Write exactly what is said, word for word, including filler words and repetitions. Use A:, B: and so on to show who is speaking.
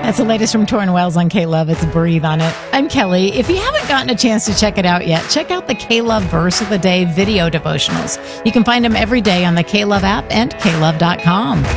A: That's the latest from Torrin Wells on K-Love. It's Breathe on it. I'm Kelly. If you haven't gotten a chance to check it out yet, check out the K-Love Verse of the Day video devotionals. You can find them every day on the K-Love app and K love dot com.